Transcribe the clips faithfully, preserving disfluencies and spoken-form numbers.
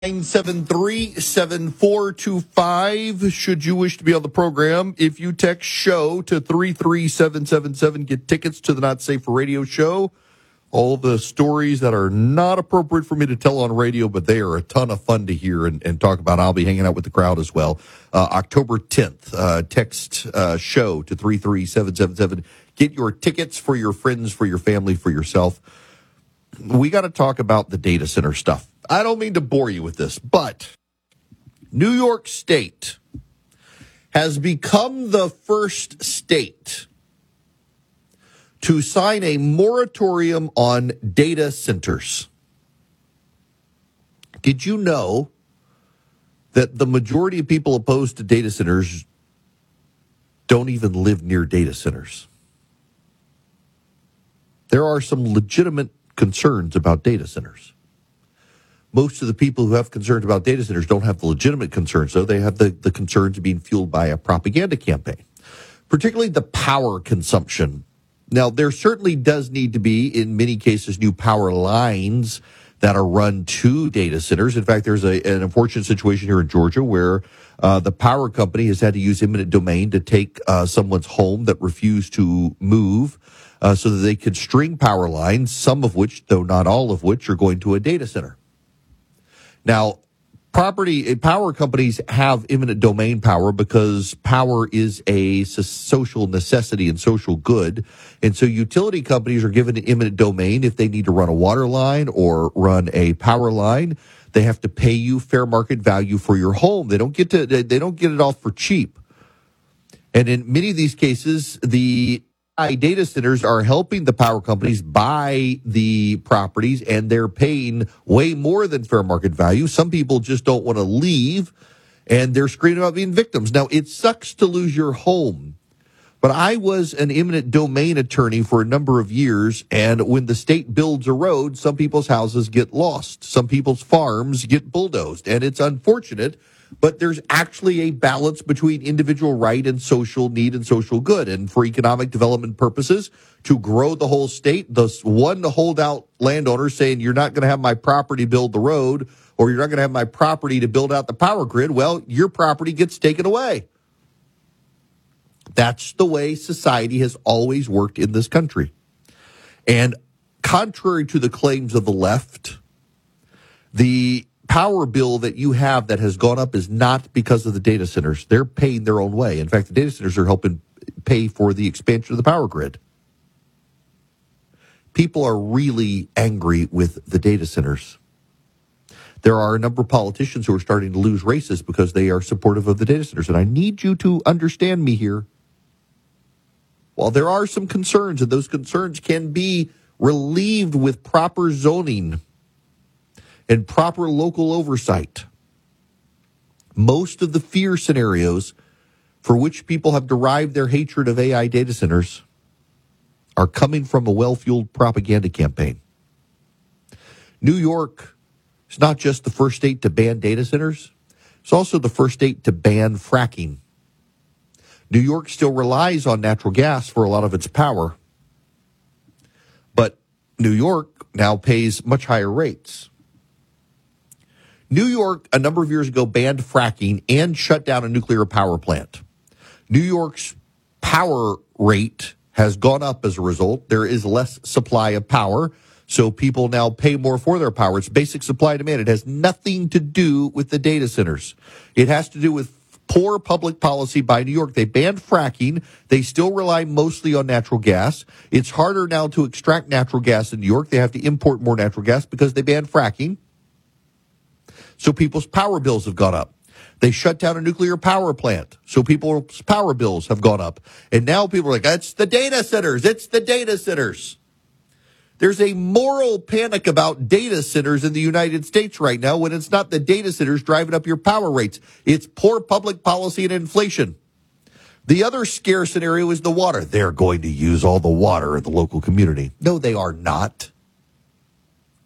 nine seven three, seven four two five should you wish to be on the program. If you text show to three three seven seven seven, get tickets to the Not Safe for Radio show. All the stories that are not appropriate for me to tell on radio, but they are a ton of fun to hear and, and talk about. I'll be hanging out with the crowd as well. Uh, October tenth, uh, text uh, show to three three seven seven seven. Get your tickets for your friends, for your family, for yourself. We got to talk about the data center stuff. I don't mean to bore you with this, but New York State has become the first state to sign a moratorium on data centers. Did you know that the majority of people opposed to data centers don't even live near data centers? There are some legitimate concerns about data centers. Most of the people who have concerns about data centers don't have the legitimate concerns, though. They have the, the concerns being fueled by a propaganda campaign, particularly the power consumption. Now, there certainly does need to be, in many cases, new power lines that are run to data centers. In fact, there's a, an unfortunate situation here in Georgia where uh, the power company has had to use eminent domain to take uh, someone's home that refused to move uh, so that they could string power lines, some of which, though not all of which, are going to a data center. Now, property power companies have eminent domain power because power is a social necessity and social good. And so utility companies are given an eminent domain if they need to run a water line or run a power line. They have to pay you fair market value for your home. They don't get to they don't get it all for cheap. And in many of these cases, the data centers are helping the power companies buy the properties, and they're paying way more than fair market value. Some people just don't want to leave, and they're screaming about being victims. Now, it sucks to lose your home, but I was an eminent domain attorney for a number of years, and when the state builds a road, some people's houses get lost. Some people's farms get bulldozed, and it's unfortunate. But there's actually a balance between individual right and social need and social good. And for economic development purposes, to grow the whole state, the one holdout landowner saying you're not going to have my property build the road, or you're not going to have my property to build out the power grid, well, your property gets taken away. That's the way society has always worked in this country. And contrary to the claims of the left, the power bill that you have that has gone up is not because of the data centers. They're paying their own way. In fact, the data centers are helping pay for the expansion of the power grid. People are really angry with the data centers. There are a number of politicians who are starting to lose races because they are supportive of the data centers. And I need you to understand me here. While there are some concerns, and those concerns can be relieved with proper zoning and proper local oversight, most of the fear scenarios for which people have derived their hatred of A I data centers are coming from a well-fueled propaganda campaign. New York is not just the first state to ban data centers, it's also the first state to ban fracking. New York still relies on natural gas for a lot of its power, but New York now pays much higher rates. New York, a number of years ago, banned fracking and shut down a nuclear power plant. New York's power rate has gone up as a result. There is less supply of power, so people now pay more for their power. It's basic supply and demand. It has nothing to do with the data centers. It has to do with poor public policy by New York. They banned fracking. They still rely mostly on natural gas. It's harder now to extract natural gas in New York. They have to import more natural gas because they banned fracking. So people's power bills have gone up. They shut down a nuclear power plant, so people's power bills have gone up. And now people are like, it's the data centers. It's the data centers. There's a moral panic about data centers in the United States right now when it's not the data centers driving up your power rates. It's poor public policy and inflation. The other scare scenario is the water. They're going to use all the water in the local community. No, they are not.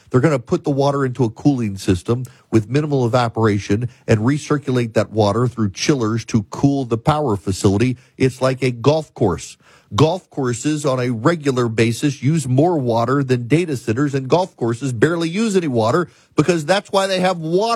They're going to put the water into a cooling system with minimal evaporation and recirculate that water through chillers to cool the power facility. It's like a golf course. Golf courses on a regular basis use more water than data centers, and golf courses barely use any water because that's why they have water.